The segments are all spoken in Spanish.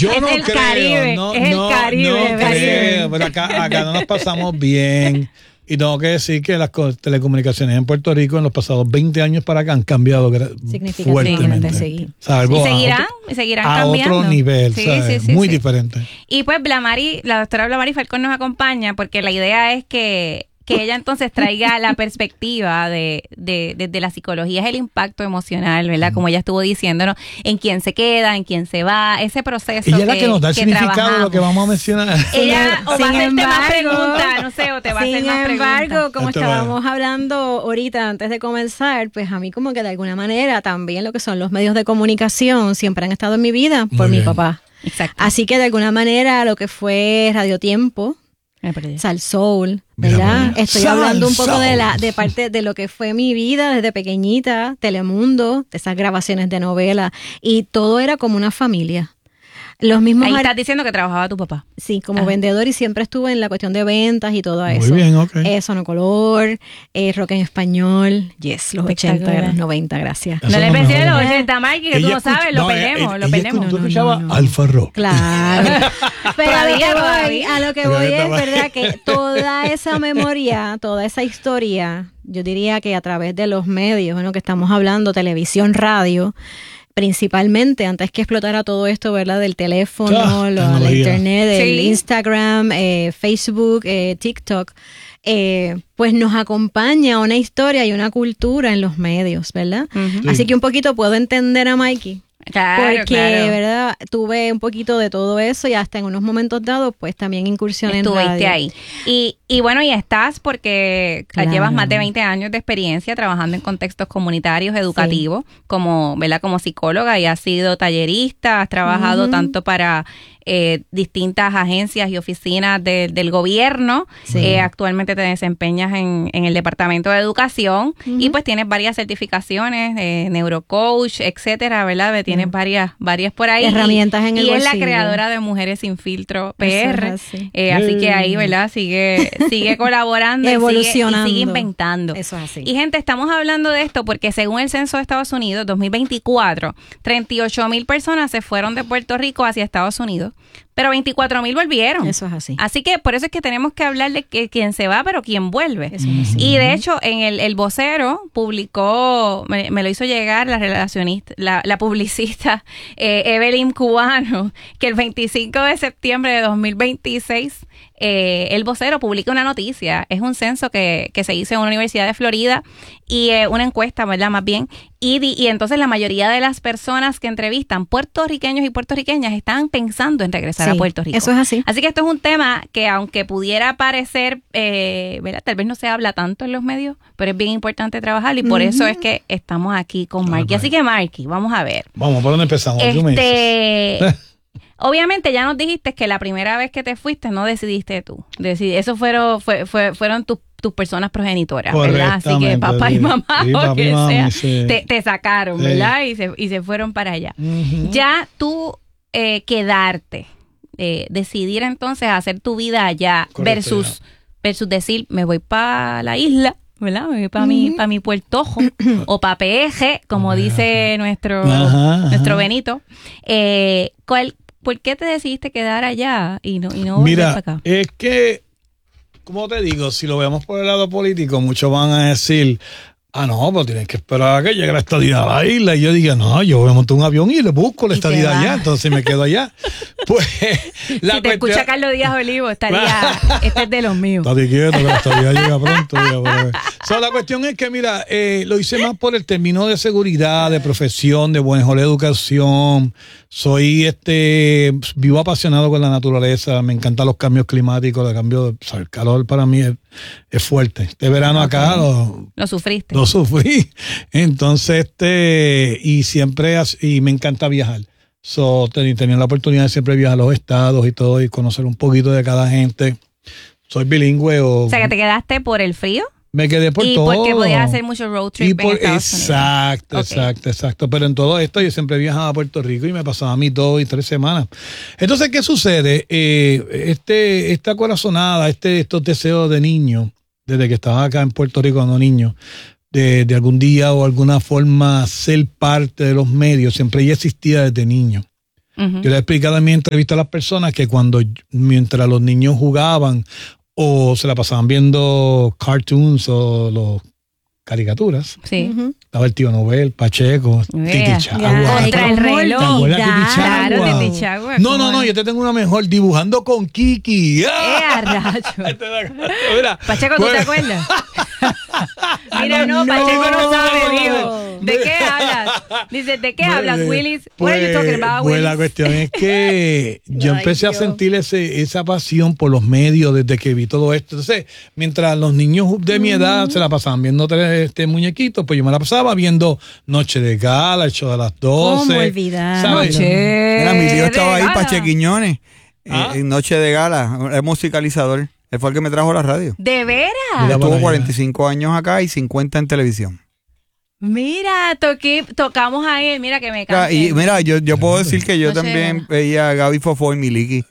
Yo es no el creo, Caribe, no, es el Caribe. No creo, pero acá no nos pasamos bien. Y tengo que decir que las telecomunicaciones en Puerto Rico en los pasados 20 años para acá han cambiado fuertemente. Sí. Salvo Y seguirán a cambiando. otro nivel, muy diferente. Y pues la doctora Blamari Falcón nos acompaña porque la idea es que ella entonces traiga la perspectiva de la psicología, es el impacto emocional, ¿verdad? Como ella estuvo diciéndonos, en quién se queda, en quién se va, ese proceso. Ella es la que nos da el significado trabajamos. de lo que vamos a mencionar. Ella o va a hacerte más preguntas, no sé, o te va a hacer más preguntas. Sin embargo, como estábamos hablando ahorita antes de comenzar, pues a mí como que de alguna manera también lo que son los medios de comunicación siempre han estado en mi vida por mi papá. Exacto. Así que de alguna manera lo que fue Radio Tiempo, Sal Soul, ¿verdad? Estoy hablando un poco de parte de lo que fue mi vida desde pequeñita, Telemundo, de esas grabaciones de novela, y todo era como una familia. Los mismos Ahí estás diciendo que trabajaba tu papá. Sí, como vendedor, y siempre estuve en la cuestión de ventas y todo eso. Muy bien, ok. Sonocolor, rock en español, los 80, los 90, gracias. No le pensé de los 80, Mikey, que tú no sabes, lo perdemos. Tú escuchabas Alfa Rock. Claro. Pero a lo que voy es, Todavía. ¿verdad? Que toda esa memoria, toda esa historia, yo diría que a través de los medios, bueno, que estamos hablando, televisión, radio, principalmente antes que explotara todo esto, ¿verdad? Del teléfono, la internet, el Instagram, Facebook, TikTok, pues nos acompaña una historia y una cultura en los medios, ¿verdad? Uh-huh. Así que un poquito puedo entender a Mikey. Claro, porque, ¿verdad? Tuve un poquito de todo eso y hasta en unos momentos dados, pues también incursioné en radio. Estuviste ahí. Y bueno, y estás porque llevas más de 20 años de experiencia trabajando en contextos comunitarios, educativos, como, ¿verdad? Como psicóloga, y has sido tallerista, has trabajado tanto para distintas agencias y oficinas del gobierno. Actualmente te desempeñas en el Departamento de Educación y pues tienes varias certificaciones de neurocoach, etcétera, ¿verdad? Tienes varias por ahí. Herramientas en el bolsillo. Y es la creadora de Mujeres Sin Filtro PR. Así que ahí, ¿verdad? Sigue colaborando, evolucionando, y sigue inventando. Eso es así. Y gente, estamos hablando de esto porque según el Censo de Estados Unidos 2024, 38,000 personas se fueron de Puerto Rico hacia Estados Unidos, pero 24,000 volvieron. Eso es así. Así que por eso es que tenemos que hablar de que quién se va, pero quién vuelve. Eso es así. Y de hecho, en el vocero publicó, me lo hizo llegar la relacionista, la publicista Evelyn Cubano, que el 25 de septiembre de 2026 el vocero publica una noticia. Es un censo que se hizo en una universidad de Florida y una encuesta, ¿verdad? Más bien. Y entonces la mayoría de las personas que entrevistan, puertorriqueños y puertorriqueñas, están pensando en regresar a Puerto Rico. Eso es así. Así que esto es un tema que, aunque pudiera parecer, ¿verdad? Tal vez no se habla tanto en los medios, pero es bien importante trabajarlo y por eso es que estamos aquí con Marky. Así que, Marky, vamos a ver. Vamos, ¿por dónde empezamos? ¿Tú me dices? Obviamente ya nos dijiste que la primera vez que te fuiste no decidiste tú. Eso fueron tus personas progenitoras, ¿verdad? Así que papá y mamá, o que sea, te sacaron, ¿verdad? Y se fueron para allá. Ya tú quedarte, decidir entonces hacer tu vida allá. Correcto, versus decir, me voy para la isla, ¿verdad? Me voy para mi puertojo o para PG, como dice nuestro Benito. ¿Por qué te decidiste quedar allá y no volver para acá? Es que, como te digo, si lo vemos por el lado político, muchos van a decir, no, pero tienes que esperar a que llegue la estadía a la isla. Y yo digo, no, yo voy a montar un avión y le busco la estadía allá, entonces me quedo allá. Pues, si te escucha Carlos Díaz Olivo, estaría, este es de los míos. Estate quieto, que la estadía llega pronto. La cuestión es que, mira, lo hice más por el término de seguridad, de profesión, de mejor educación. Soy vivo apasionado con la naturaleza, me encantan los cambios climáticos, el calor para mí es fuerte. Este verano acá lo sufriste. Lo sufrí. Entonces, y me encanta viajar. Tenía la oportunidad de siempre viajar a los estados y todo y conocer un poquito de cada gente. Soy bilingüe. O sea, que te quedaste por el frío. Me quedé por todo. Y porque podías hacer mucho road trip en Estados Unidos. Exacto. Pero en todo esto yo siempre viajaba a Puerto Rico y me pasaba a mí 2 y 3 semanas. Entonces, ¿qué sucede? Esta corazonada, estos deseos de niño, desde que estaba acá en Puerto Rico cuando niño, de algún día o alguna forma ser parte de los medios, siempre ya existía desde niño. Yo le he explicado en mi entrevista a las personas que mientras los niños jugaban o se la pasaban viendo cartoons o los caricaturas. Sí. Estaba el tío Nobel, Pacheco, Titi Chagua. Contra el reloj. Claro, Titi Chagua. No, yo te tengo una mejor, Dibujando con Kiki. Mira, Pacheco, ¿tú te acuerdas? Mira, no, Pacheco no sabe, digo. ¿De qué hablas? Dice, ¿de qué hablas, Willis? What are you talking about, Willis? Pues la cuestión es que yo empecé a sentir esa pasión por los medios desde que vi todo esto. Entonces, mientras los niños de mi edad se la pasaban viendo muñequitos, pues yo me la pasaba viendo Noche de Gala, el show de las 12. ¿Cómo olvidar? ¿Sabes? Mira, mi tío estaba ahí, Pachequiñones, en Noche de Gala, es musicalizador. Él fue el que me trajo a la radio. ¿De veras? Tuvo 45 años acá y 50 en televisión. Mira, tocamos ahí, mira que me cansé. Y mira, yo puedo decir que yo también veía a Gaby Fofó y Miliki.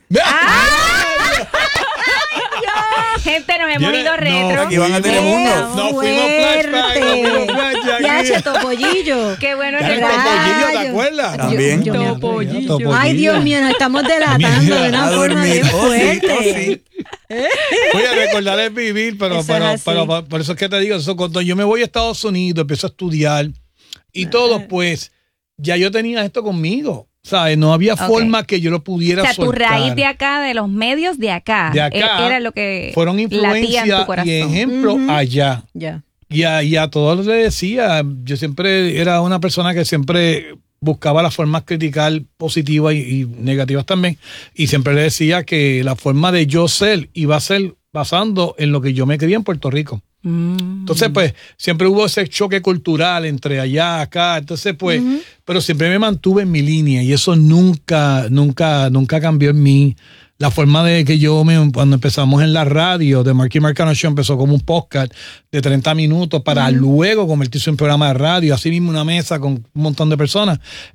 Gente, nos hemos ido retro. Aquí van a Telemundo. Nos fuimos flashback. Ya, Topollillo. Qué bueno es el Topollillo, ¿te acuerdas? También. Topollillo. Ay, Dios mío, nos estamos delatando de una forma bien fuerte. Voy a recordar es vivir, pero por eso es que te digo, cuando yo me voy a Estados Unidos, empiezo a estudiar y todo, pues ya yo tenía esto conmigo. ¿Sabes? No había forma que yo lo pudiera soltar. O sea, tu raíz de acá, de los medios de acá, era lo que fueron influencia en tu corazón. Y ejemplo allá. Ya. Y a todos les decía, yo siempre era una persona que siempre buscaba las formas criticar positivas y negativas también. Y siempre le decía que la forma de yo ser iba a ser basando en lo que yo me crié en Puerto Rico. Entonces, pues, siempre hubo ese choque cultural entre allá, acá. Entonces, pues, pero siempre me mantuve en mi línea y eso nunca cambió en mí. La forma de que cuando empezamos en la radio, The Marky Marcano Show empezó como un podcast de 30 minutos para luego convertirse en un programa de radio, así mismo una mesa con un montón de personas.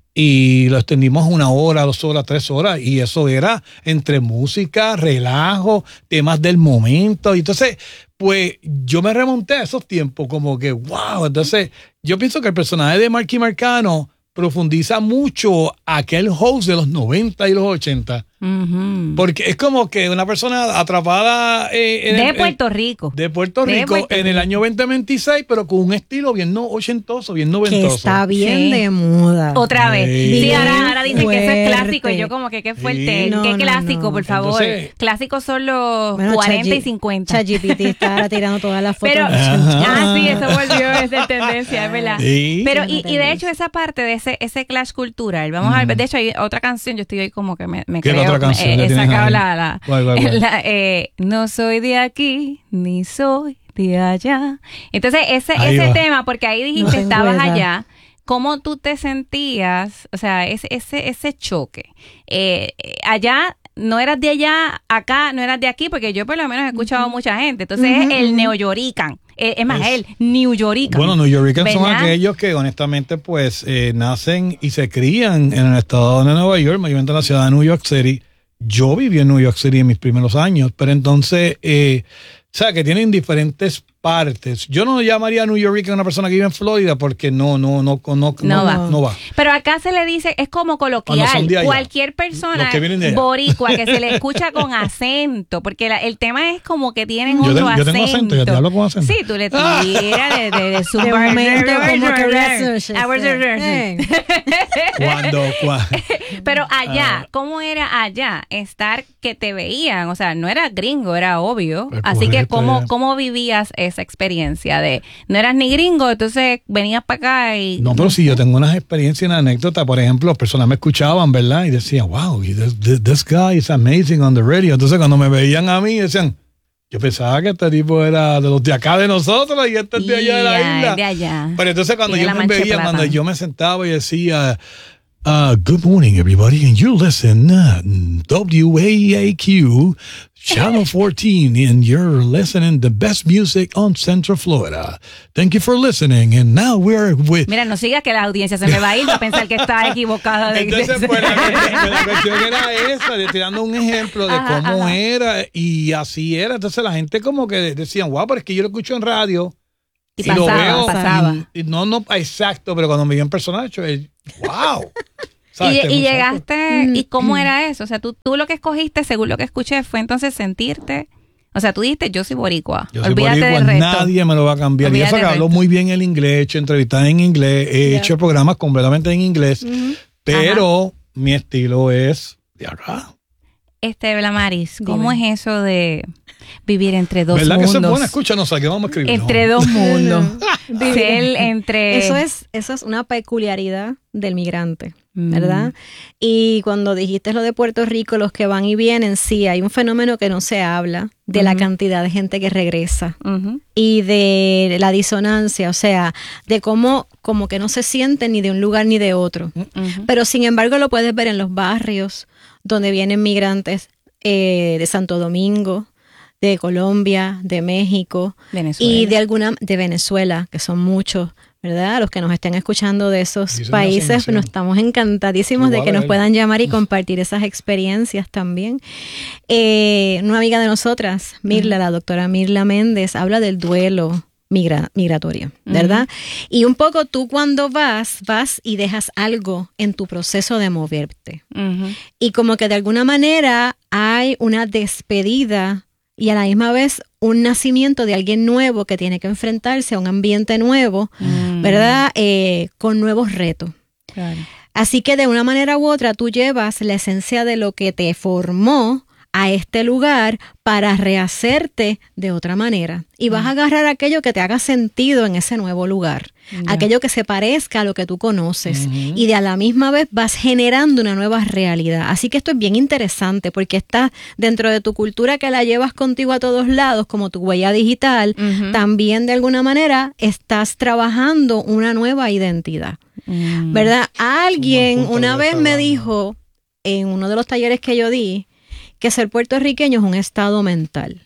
Y lo extendimos 1 hora, 2 horas, 3 horas. Y eso era entre música, relajo, temas del momento. Y entonces, pues yo me remonté a esos tiempos como que, wow. Entonces, yo pienso que el personaje de Marky Marcano profundiza mucho aquel host de los 90 y los 80. Porque es como que una persona atrapada de Puerto Rico en el año 2026, pero con un estilo bien ochentoso, bien noventoso. Que está bien de moda. Otra vez. Sí, ahora dicen que eso es clásico. Y yo como que qué fuerte. Sí, qué clásico, por favor. Entonces, clásicos son los 40 y 50. ChatGPT está ahora tirando todas las fotos. Pero, sí, eso volvió a ser tendencia, es verdad. Sí. Pero, y de hecho, esa parte de ese clash cultural, vamos a ver, de hecho hay otra canción, yo estoy hoy como que me creo. He sacado no soy de aquí ni soy de allá. Entonces ese tema, porque ahí dijiste estabas allá, ¿cómo tú te sentías? O sea, ese choque. Allá no eras de allá, acá no eras de aquí, porque yo por lo menos he escuchado mucha gente. Entonces es el neoyorican. Es más, el New Yorican. Bueno, New Yorican son aquellos que honestamente pues nacen y se crían en el estado de Nueva York, mayormente en la ciudad de New York City. Yo viví en New York City en mis primeros años, pero entonces, o sea, que tienen diferentes partes. Yo no llamaría a New York a una persona que vive en Florida porque no va. Pero acá se le dice, es como coloquial. Cualquier persona boricua que se le escucha con acento, porque el tema es como que tienen otro acento. Yo tengo acento, yo te hablo con acento. Sí, tú le tiras de su momento como que Pero allá, ¿cómo era allá estar que te veían? O sea, no era gringo, era obvio. Así que ¿cómo vivías esa experiencia de no eras ni gringo, entonces venías para acá y... No, pero sí, yo tengo unas experiencias, una anécdota. Por ejemplo, las personas me escuchaban, ¿verdad? Y decían, wow, this guy is amazing on the radio. Entonces, cuando me veían a mí, decían, yo pensaba que este tipo era de los de acá de nosotros y este es de allá de la isla. De allá. Pero entonces, cuando yo me veía, cuando yo me sentaba y decía... good morning, everybody, and you're listening WAAQ, Channel 14, and you're listening the best music on Central Florida. Thank you for listening, and now we're with... Mira, no sigas que la audiencia se me va a ir a pensar que está equivocada. Entonces, pues, la cuestión era esa, de dando un ejemplo de cómo era, y así era. Entonces, la gente como que decían, wow, pero es que yo lo escucho en radio... Y pasaba. No, exacto, pero cuando me vio en persona, wow. Y llegaste, ¿y cómo era eso? O sea, tú lo que escogiste, según lo que escuché, fue entonces sentirte... O sea, tú dijiste, yo soy boricua. Olvídate del resto. Nadie me lo va a cambiar. Y eso que hablo muy bien el inglés, he hecho entrevistas en inglés, he hecho programas completamente en inglés, pero mi estilo es de acá. Blamaris, ¿cómo es eso de vivir entre dos mundos? ¿Verdad que eso es bueno? Escúchanos, aquí vamos a escribir. Entre dos mundos. Eso es una peculiaridad del migrante, ¿verdad? Y cuando dijiste lo de Puerto Rico, los que van y vienen, sí, hay un fenómeno que no se habla de la cantidad de gente que regresa y de la disonancia, o sea, de cómo como que no se sienten ni de un lugar ni de otro. Pero sin embargo lo puedes ver en los barrios donde vienen migrantes de Santo Domingo, de Colombia, de México y de Venezuela, que son muchos, ¿verdad? Los que nos estén escuchando de esos países, nos estamos encantadísimos de que nos puedan llamar y compartir esas experiencias también. Una amiga de nosotras, Mirla, la doctora Mirla Méndez, habla del duelo migratorio, ¿verdad? Y un poco tú cuando vas y dejas algo en tu proceso de moverte. Y como que de alguna manera hay una despedida y a la misma vez un nacimiento de alguien nuevo que tiene que enfrentarse a un ambiente nuevo, ¿verdad? Con nuevos retos. Claro. Así que de una manera u otra tú llevas la esencia de lo que te formó a este lugar para rehacerte de otra manera. Y vas a agarrar aquello que te haga sentido en ese nuevo lugar, aquello que se parezca a lo que tú conoces. Y de a la misma vez vas generando una nueva realidad. Así que esto es bien interesante porque está dentro de tu cultura que la llevas contigo a todos lados, como tu huella digital, también de alguna manera estás trabajando una nueva identidad. ¿Verdad? Alguien una vez me dijo, en uno de los talleres que yo di, que ser puertorriqueño es un estado mental.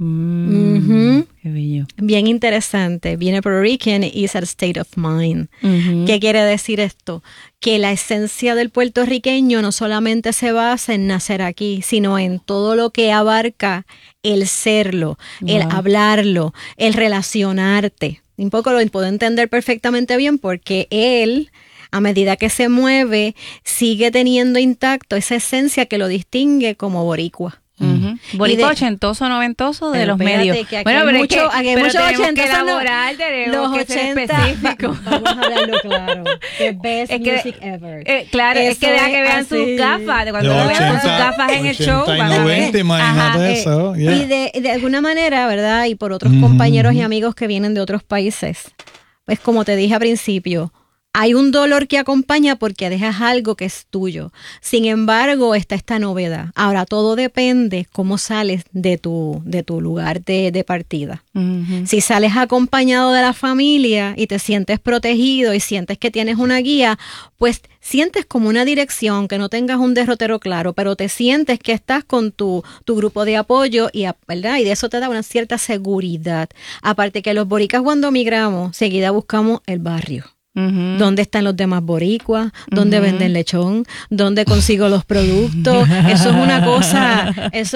Qué bello. Bien interesante. Being a Puerto Rican is a state of mind. ¿Qué quiere decir esto? Que la esencia del puertorriqueño no solamente se basa en nacer aquí, sino en todo lo que abarca el serlo, el hablarlo, el relacionarte. Un poco lo puedo entender perfectamente bien porque él, a medida que se mueve, sigue teniendo intacto esa esencia que lo distingue como boricua. Boricua ochentoso, noventoso de los medios. Bueno, pero tenemos que elaborar, tenemos que ser específicos. Vamos a hablarlo claro. The best music ever. Claro, es que deja que vean sus gafas. Cuando lo vean con sus gafas en el show. 90, imagínate eso. Y de alguna manera, ¿verdad? Y por otros compañeros y amigos que vienen de otros países, pues como te dije al principio, hay un dolor que acompaña porque dejas algo que es tuyo. Sin embargo, está esta novedad. Ahora, todo depende cómo sales de tu lugar de partida. Si sales acompañado de la familia y te sientes protegido y sientes que tienes una guía, pues sientes como una dirección, que no tengas un derrotero claro, pero te sientes que estás con tu grupo de apoyo ¿verdad? Y de eso te da una cierta seguridad. Aparte que los boricas cuando migramos, seguida buscamos el barrio. ¿Dónde están los demás boricuas? ¿Dónde venden lechón? ¿Dónde consigo los productos? Eso es una cosa.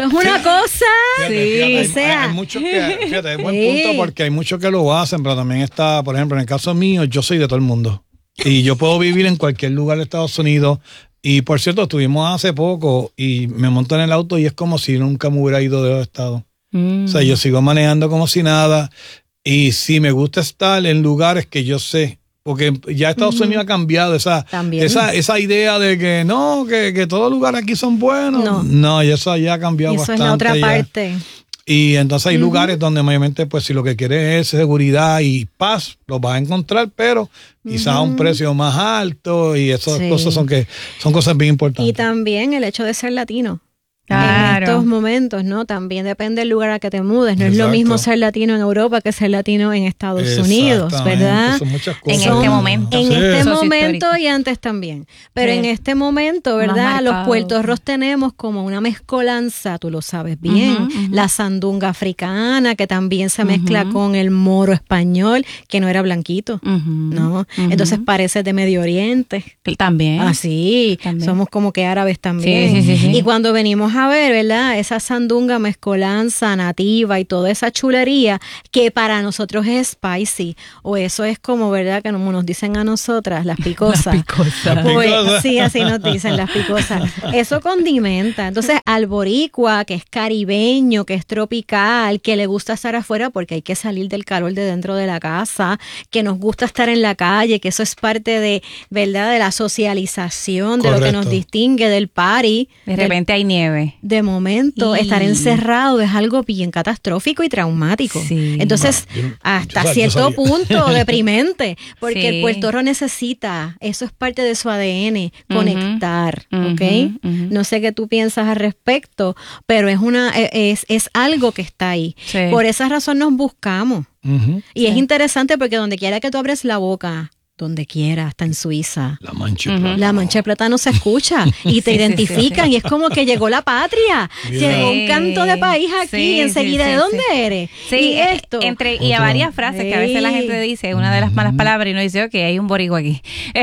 Fíjate, hay muchos que, fíjate, es buen punto porque hay muchos que lo hacen, pero también está, por ejemplo, en el caso mío, yo soy de todo el mundo. Y yo puedo vivir en cualquier lugar de Estados Unidos. Y por cierto, estuvimos hace poco y me monto en el auto y es como si nunca me hubiera ido de los estados. O sea, yo sigo manejando como si nada. Y sí me gusta estar en lugares que yo sé. Porque ya Estados Unidos ha cambiado esa idea de que no, que todos los lugares aquí son buenos. No, y eso ya ha cambiado bastante. Eso es la otra parte. Y entonces hay lugares donde mayormente, pues si lo que quieres es seguridad y paz, los vas a encontrar, pero quizás a un precio más alto y esas cosas son cosas bien importantes. Y también el hecho de ser latino. Claro. En estos momentos, ¿no? También depende del lugar a que te mudes. No es lo mismo ser latino en Europa que ser latino en Estados Unidos, ¿verdad? Son muchas cosas. En este momento. En este momento y antes también. Pero en este momento, ¿verdad? Los puertorros tenemos como una mezcolanza, tú lo sabes bien. La sandunga africana, que también se mezcla con el moro español, que no era blanquito, ¿no? Entonces parece de Medio Oriente. También. Así. Somos como que árabes también. Sí. Y cuando venimos a ver, ¿verdad? Esa sandunga, mezcolanza, nativa y toda esa chulería que para nosotros es spicy. O eso es como, ¿verdad? Que como nos dicen a nosotras, las picosas. Las picosas. Pues, sí, así nos dicen las picosas. Eso condimenta. Entonces, al boricua, que es caribeño, que es tropical, que le gusta estar afuera porque hay que salir del calor de dentro de la casa, que nos gusta estar en la calle, que eso es parte de, ¿verdad? De la socialización, de lo que nos distingue del party. De repente hay nieve. De momento, estar encerrado es algo bien catastrófico y traumático. Sí. Entonces, hasta cierto punto deprimente, porque el puertorro necesita, eso es parte de su ADN, conectar, ¿ok? No sé qué tú piensas al respecto, pero es algo que está ahí. Sí. Por esa razón nos buscamos. Y es interesante porque donde quiera que tú abres la boca, donde quiera, hasta en Suiza. La mancha de plátano. La mancha de plátano se escucha y te identifican y es como que llegó la patria. Llegó un canto de país aquí y enseguida, ¿de dónde eres? Sí, y esto. Y a varias frases que a veces la gente dice una de las malas palabras y uno dice, ok, hay un boricua aquí.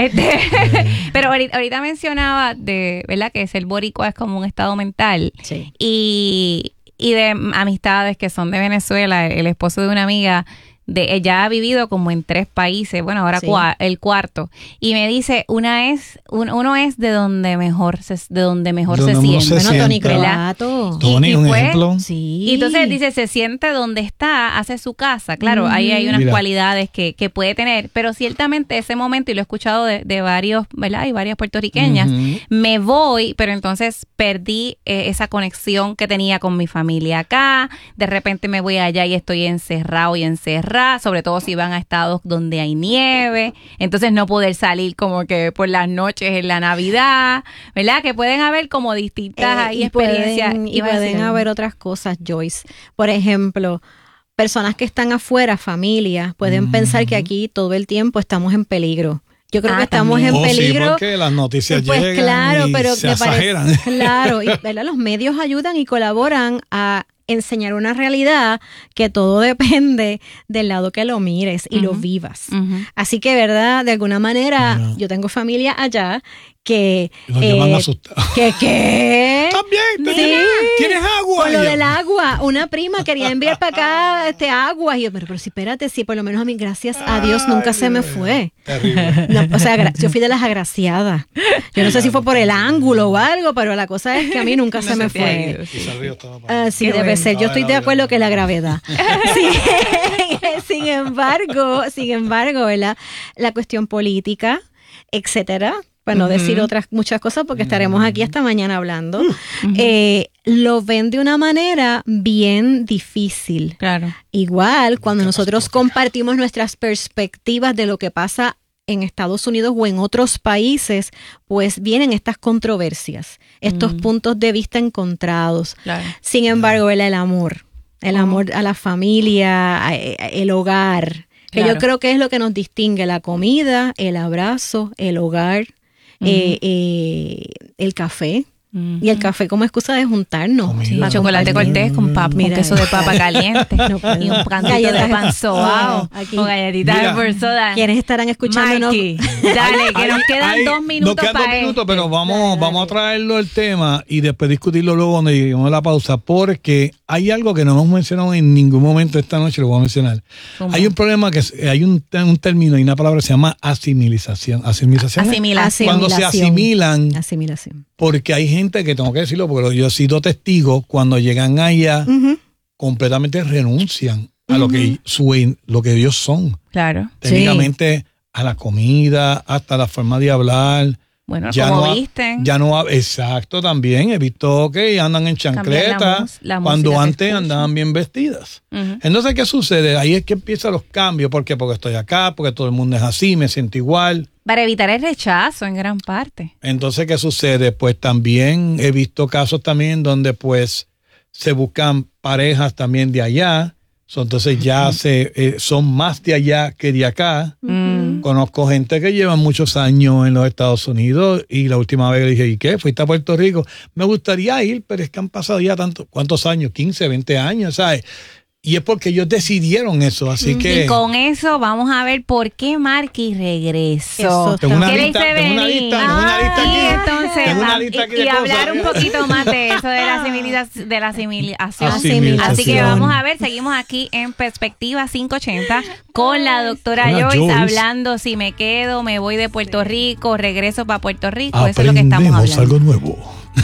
Pero ahorita mencionaba ¿verdad? Que ser boricua es como un estado mental. Sí. Y de amistades que son de Venezuela, el esposo de una amiga, ella ha vivido como en 3 países, bueno, ahora el cuarto, y me dice, uno es de donde mejor se siente. Bueno, Tony Croato. Tony, un ejemplo. Sí. Y entonces dice, se siente donde está, hace su casa. Claro, ahí hay unas cualidades que puede tener, pero ciertamente ese momento, y lo he escuchado de varios, ¿verdad? Y varias puertorriqueñas, me voy, pero entonces perdí esa conexión que tenía con mi familia acá, de repente me voy allá y estoy encerrado y encerrado, sobre todo si van a estados donde hay nieve, entonces no poder salir como que por las noches en la Navidad, ¿verdad? Que pueden haber como distintas experiencias. Y pueden haber otras cosas, Joyce. Por ejemplo, personas que están afuera, familias, pueden pensar que aquí todo el tiempo estamos en peligro. Yo creo que estamos en peligro. Sí, porque las noticias llegan claro, pero se exageran. Claro, y ¿verdad? Los medios ayudan y colaboran a enseñar una realidad que todo depende del lado que lo mires y lo vivas. Así que, ¿verdad? De alguna manera, yo tengo familia allá que... Nos llaman asustados. ¿Qué? También, sí. ¿Tienes agua? Con lo del agua, una prima quería enviar para acá agua. Y yo, pero si espérate, si por lo menos a mí, gracias a Dios, nunca se me fue. Terrible. No, o sea, yo fui de las agraciadas. Yo no sé si fue por el ángulo o algo, pero la cosa es que a mí nunca se me fue. Sí, debe ser. Yo estoy de acuerdo que es la gravedad. Sí. Sin embargo, ¿verdad? La cuestión política, etcétera, para no decir muchas cosas porque estaremos aquí hasta mañana hablando, lo ven de una manera bien difícil. Claro. Igual, cuando nosotros compartimos nuestras perspectivas de lo que pasa en Estados Unidos o en otros países, pues vienen estas controversias, estos puntos de vista encontrados. Claro. Sin embargo, el amor a la familia, el hogar, que yo creo que es lo que nos distingue: la comida, el abrazo, el hogar, el café. Y el café como excusa de juntarnos. Sí, chocolate cortés con queso de papa caliente y un cantito de pan sobao con galletitas de por soda. ¿Quiénes estarán escuchándonos? Mikey, dale, que nos quedan 2 minutos. Nos quedan 2 minutos, pero vamos a traerlo el tema y después discutirlo luego cuando lleguemos a la pausa, porque hay algo que no hemos mencionado en ningún momento esta noche, lo voy a mencionar. ¿Cómo? Hay un problema, hay un término y una palabra que se llama asimilación. ¿Asimilación? Cuando se asimilan. Asimilación. Porque hay gente que, tengo que decirlo, porque yo he sido testigo, cuando llegan allá, completamente renuncian a lo que ellos son. Claro. Técnicamente a la comida, hasta la forma de hablar. Bueno, ya como visten. Exacto, también. He visto que andan en chancleta cuando antes andaban bien vestidas. Entonces, ¿qué sucede? Ahí es que empiezan los cambios. ¿Por qué? Porque estoy acá, porque todo el mundo es así, me siento igual. Para evitar el rechazo en gran parte. Entonces, ¿qué sucede? Pues también he visto casos también donde pues se buscan parejas también de allá. Entonces ya son más de allá que de acá. Conozco gente que lleva muchos años en los Estados Unidos y la última vez le dije, ¿y qué? ¿Fuiste a Puerto Rico? Me gustaría ir, pero es que han pasado ya ¿cuántos años? 15, 20 años, ¿sabes? Y es porque ellos decidieron eso, así que... Y con eso vamos a ver por qué Marky regresó. Tengo una lista aquí. Y hablar un poquito más de eso, de la asimilación. Así que vamos a ver, seguimos aquí en Perspectiva 580 con la doctora Joyce hablando si me quedo, me voy de Puerto Rico, regreso para Puerto Rico. Eso es lo que estamos hablando. Algo nuevo.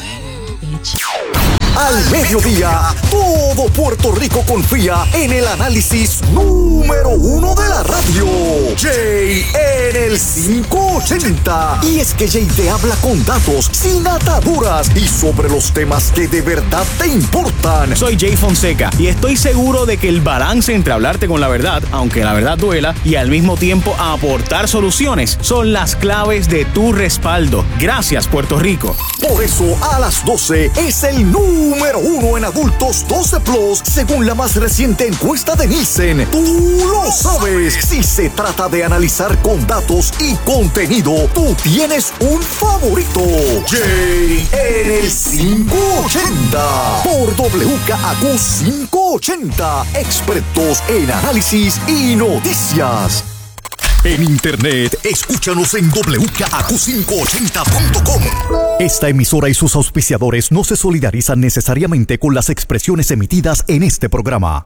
Al mediodía, todo Puerto Rico confía en el análisis número 1 de la radio. Jay en el 580. Y es que Jay te habla con datos, sin ataduras y sobre los temas que de verdad te importan. Soy Jay Fonseca y estoy seguro de que el balance entre hablarte con la verdad, aunque la verdad duela, y al mismo tiempo aportar soluciones son las claves de tu respaldo. Gracias, Puerto Rico. Por eso, a las 12 es el número 1 en adultos 12 plus, según la más reciente encuesta de Nielsen. Tú lo sabes. Si se trata de analizar con datos y contenido, tú tienes un favorito. Jay en el 580 por WKAQ 580, expertos en análisis y noticias. En internet, escúchanos en WKAQ580.com. Esta emisora y sus auspiciadores no se solidarizan necesariamente con las expresiones emitidas en este programa.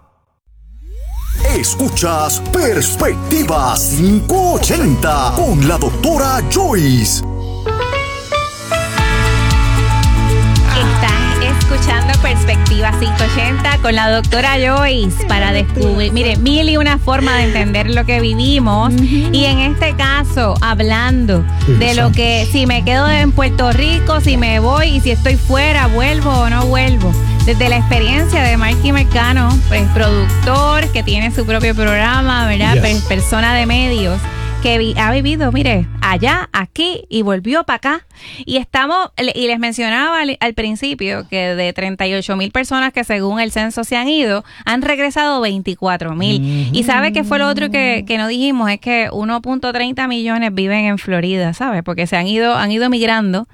Escuchas Perspectiva 580 con la doctora Joyce. Escuchando Perspectiva 580 con la doctora Joyce para descubrir, mire, mil y una forma de entender lo que vivimos y en este caso hablando de lo que si me quedo en Puerto Rico, si me voy y si estoy fuera, vuelvo o no vuelvo. Desde la experiencia de Marky Mercado, pues productor que tiene su propio programa, ¿verdad? Yes. Persona de medios que ha vivido, mire, allá, aquí y volvió para acá. Y les mencionaba al principio que de 38,000 personas que según el censo se han ido, han regresado 24,000. Y ¿sabe qué fue lo otro que no dijimos? Es que 1.30 millones viven en Florida, ¿sabes? Porque se han ido migrando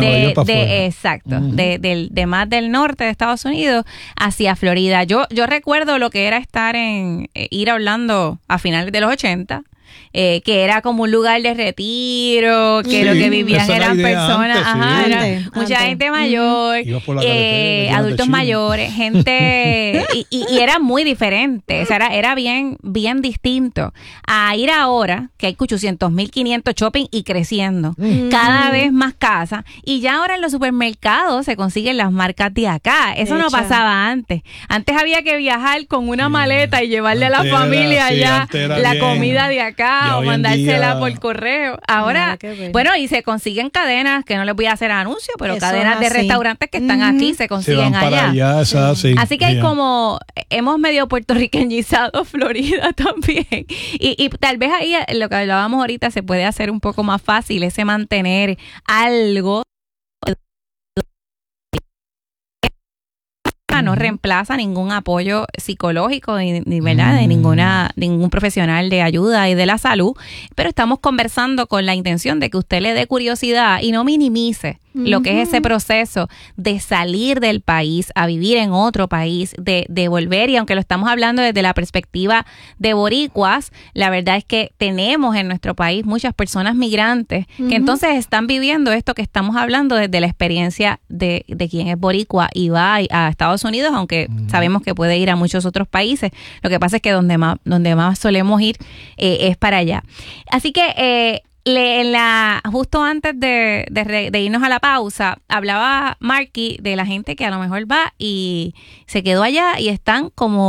de más del norte de Estados Unidos hacia Florida. Yo recuerdo lo que era ir a Orlando a finales de los 80. Que era como un lugar de retiro, que lo que vivían eran personas, mucha gente mayor, adultos mayores, gente, y era muy diferente, o sea, era bien distinto a ir ahora, que hay 800,500 shopping y creciendo, cada vez más casas, y ya ahora en los supermercados se consiguen las marcas de acá, eso no pasaba antes había que viajar con una maleta y llevarle a la familia allá la comida de acá, o mandársela por correo. Ahora, bueno, y se consiguen cadenas, que no les voy a hacer anuncio, pero cadenas de restaurantes que están aquí se consiguen allá. Así que hay como, hemos medio puertorriqueñizado Florida también. Y tal vez ahí, lo que hablábamos ahorita, se puede hacer un poco más fácil, ese mantener algo. No reemplaza ningún apoyo psicológico ni ¿verdad? De ningún profesional de ayuda y de la salud, pero estamos conversando con la intención de que usted le dé curiosidad y no minimice lo que es ese proceso de salir del país a vivir en otro país, de volver, y aunque lo estamos hablando desde la perspectiva de boricuas, la verdad es que tenemos en nuestro país muchas personas migrantes que entonces están viviendo esto que estamos hablando desde la experiencia de quien es boricua y va a Estados Unidos, aunque sabemos que puede ir a muchos otros países. Lo que pasa es que donde más solemos ir es para allá. Así que justo antes de irnos a la pausa, hablaba Marky de la gente que a lo mejor va y se quedó allá y están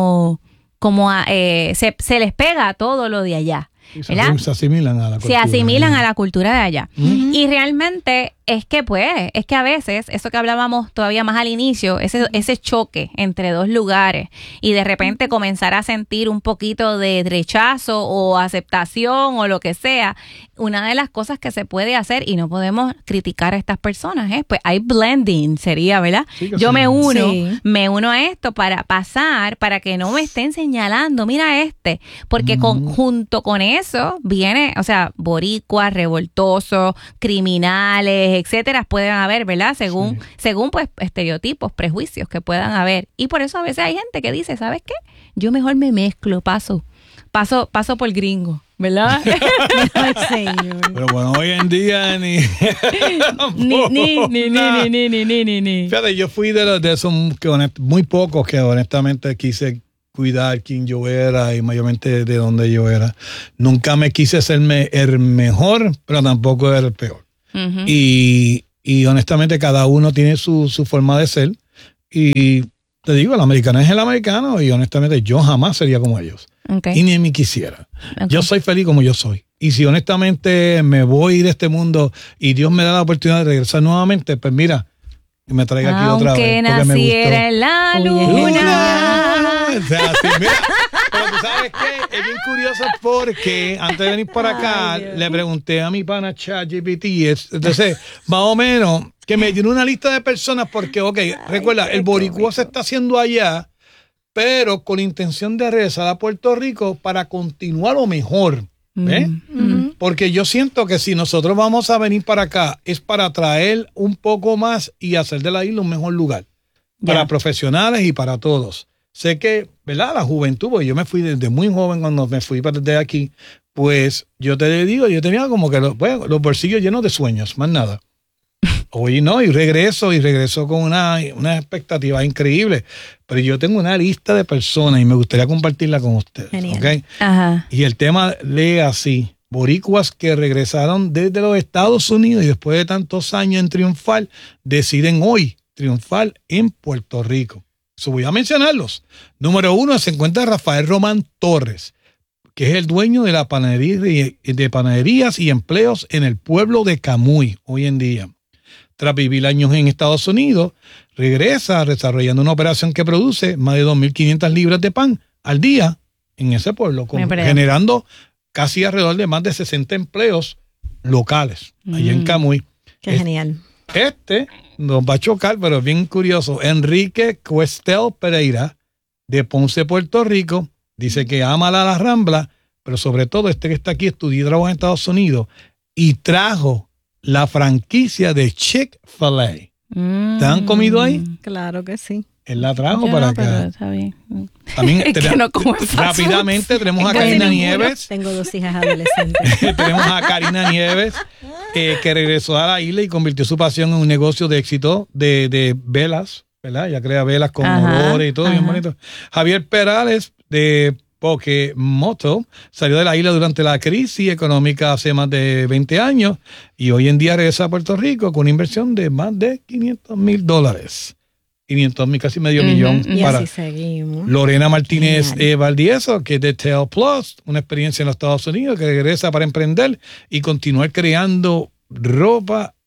se les pega todo lo de allá. Se asimilan a la cultura. Se asimilan a la cultura de allá. Y realmente es que a veces, eso que hablábamos todavía más al inicio, ese choque entre dos lugares y de repente comenzar a sentir un poquito de rechazo o aceptación o lo que sea, una de las cosas que se puede hacer, y no podemos criticar a estas personas, pues hay blending, sería, ¿verdad? Sí, yo me uno a esto para pasar, para que no me estén señalando, mira porque junto con eso viene, o sea, boricuas, revoltosos, criminales, etcétera, pueden haber, ¿verdad? Según pues estereotipos, prejuicios que puedan haber. Y por eso a veces hay gente que dice, ¿sabes qué? Yo mejor me mezclo, paso por gringo, ¿verdad? Ay, señor. Pero bueno, hoy en día ni. Fíjate, yo fui de esos muy pocos que honestamente quise cuidar quién yo era y mayormente de dónde yo era. Nunca me quise ser el mejor, pero tampoco era el peor. Uh-huh. Y honestamente cada uno tiene su forma de ser. Y te digo, el americano es el americano y honestamente yo jamás sería como ellos. Okay. Y ni me quisiera. Okay. Yo soy feliz como yo soy. Y si honestamente me voy de este mundo y Dios me da la oportunidad de regresar nuevamente, pues mira, que me traiga aquí otra vez. Aunque naciera en la luna. O sea, sí, mira, pero tú sabes qué, es bien curioso porque antes de venir para acá le pregunté a mi pana ChatGPT, entonces más o menos que me dio una lista de personas porque, recuerda, el boricua se está haciendo allá, pero con intención de regresar a Puerto Rico para continuar lo mejor. ¿Ves? Mm-hmm. Porque yo siento que si nosotros vamos a venir para acá es para traer un poco más y hacer de la isla un mejor lugar para profesionales y para todos. Sé que, ¿verdad? La juventud, porque yo me fui desde muy joven cuando me fui desde aquí, pues yo te digo, yo tenía como que los bolsillos llenos de sueños, más nada. Hoy no, y regreso con una expectativa increíble. Pero yo tengo una lista de personas y me gustaría compartirla con ustedes. Genial. ¿Okay? Ajá. Y el tema lee así: boricuas que regresaron desde los Estados Unidos y después de tantos años en triunfar, deciden hoy triunfar en Puerto Rico. So, voy a mencionarlos. Número 1 se encuentra Rafael Román Torres, que es el dueño de la panaderías y empleos en el pueblo de Camuy hoy en día. Tras vivir años en Estados Unidos, regresa desarrollando una operación que produce más de 2.500 libras de pan al día en ese pueblo, generando casi alrededor de más de 60 empleos locales allá en Camuy. Qué genial. Nos va a chocar, pero es bien curioso. Enrique Cuestel Pereira, de Ponce, Puerto Rico, dice que ama la Rambla, pero sobre todo que está aquí, estudió y trabaja en Estados Unidos y trajo la franquicia de Chick-fil-A. ¿Te han comido ahí? Claro que sí. Él la trajo para acá. Está bien. También rápidamente tenemos a Karina Nieves. Tengo 2 hijas adolescentes. Tenemos a Karina Nieves, que regresó a la isla y convirtió su pasión en un negocio de éxito de velas, ¿verdad? Ella crea velas con olores y todo, bien bonito. Javier Perales, de Pokemoto, salió de la isla durante la crisis económica hace más de 20 años y hoy en día regresa a Puerto Rico con una inversión de más de $500,000. 500,000, casi medio millón. Y para así seguimos. Lorena Martínez Valdieso, que es de Tel Plus, una experiencia en los Estados Unidos, que regresa para emprender y continuar creando ropa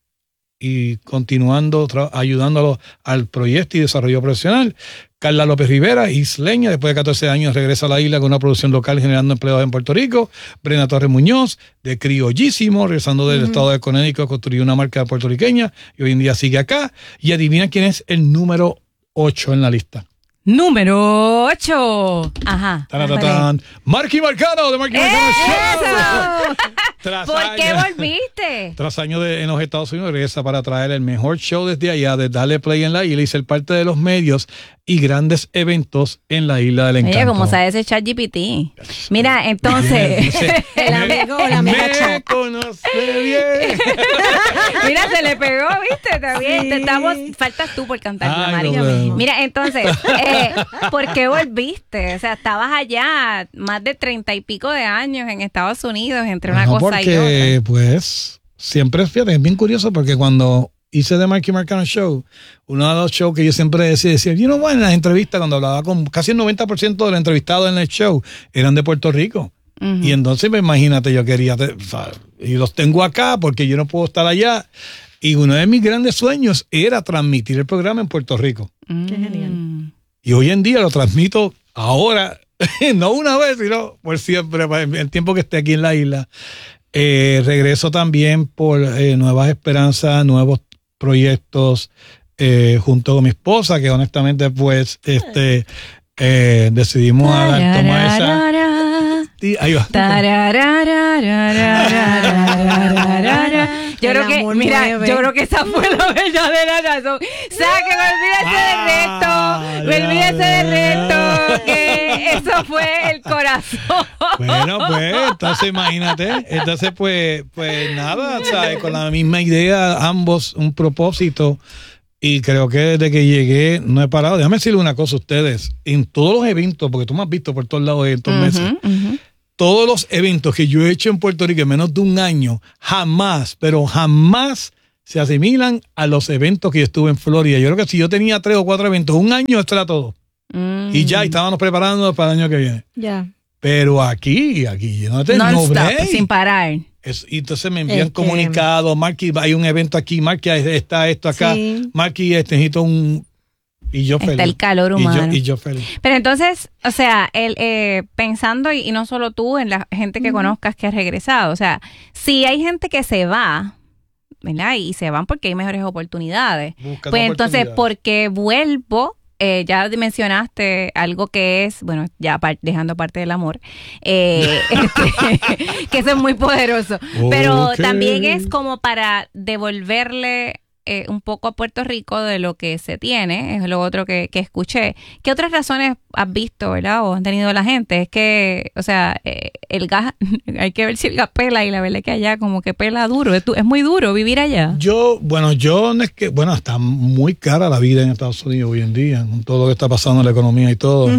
y continuando ayudándolo al proyecto y desarrollo profesional. Carla López Rivera, isleña, después de 14 años regresa a la isla con una producción local generando empleos en Puerto Rico. Brena Torres Muñoz, de Criollísimo, regresando del estado de Connecticut, construyó una marca puertorriqueña y hoy en día sigue acá. Y adivina quién es el número 8 en la lista. Número 8. Ajá. Marky Marcano, de Marky Marcano Show. ¿Por qué volviste? Tras años en los Estados Unidos, regresa para traer el mejor show desde allá, de darle play en la isla y ser parte de los medios y grandes eventos en la Isla del Encanto. Oye, como sabe ese ChatGPT. Mira, entonces, el amigo o la amiga me conoce bien. Mira, se le pegó, ¿viste? Está bien. Faltas tú por cantar, María. Mira, entonces, ¿por qué volviste? O sea, estabas allá más de 30 y pico de años en Estados Unidos, entre una cosa y otra. Porque, pues, siempre, fíjate, es bien curioso porque cuando hice The Marky Marcano Show, uno de los shows que yo siempre decía, en las entrevistas, cuando hablaba con casi el 90% de los entrevistados en el show, eran de Puerto Rico. Uh-huh. Y entonces, imagínate, yo quería, y los tengo acá porque yo no puedo estar allá. Y uno de mis grandes sueños era transmitir el programa en Puerto Rico. Qué genial. Y hoy en día lo transmito ahora, no una vez, sino por siempre, el tiempo que esté aquí en la isla. Regreso también por nuevas esperanzas, nuevos proyectos junto con mi esposa, que honestamente pues decidimos tomar esa. Sí, ahí va. Yo creo que, mira, yo creo que esa fue la verdadera razón. O sea, que olvídese del resto, que eso fue el corazón. Bueno, pues, entonces imagínate, entonces pues nada, ¿sabes? Con la misma idea, ambos un propósito, y creo que desde que llegué no he parado. Déjame decirle una cosa a ustedes, en todos los eventos, porque tú me has visto por todos lados en estos meses, todos los eventos que yo he hecho en Puerto Rico en menos de un año, jamás, pero jamás se asimilan a los eventos que yo estuve en Florida. Yo creo que si yo tenía 3 o 4 eventos, un año, esto era todo. Y ya estábamos preparándonos para el año que viene. Ya. Pero aquí, no sin parar. Y entonces me envían comunicados, Marky, hay un evento aquí, Marky, está esto acá, sí. Marky, necesito un... Y yo feliz. Está el calor humano. Y yo feliz. Pero entonces, o sea, pensando, y no solo tú, en la gente que conozcas que ha regresado, o sea, si hay gente que se va, ¿verdad? Y se van porque hay mejores oportunidades. Buscando pues entonces, ¿por qué vuelvo? Ya mencionaste algo que es, bueno, ya dejando parte del amor, que eso es muy poderoso. Pero también es como para devolverle un poco a Puerto Rico de lo que se tiene, es lo otro que escuché. ¿Qué otras razones has visto, verdad, o han tenido la gente? Es que, o sea, el gas, hay que ver si el gas pela, y la verdad es que allá como que pela duro, es muy duro vivir allá. Yo no es que, está muy cara la vida en Estados Unidos hoy en día, con todo lo que está pasando en la economía y todo.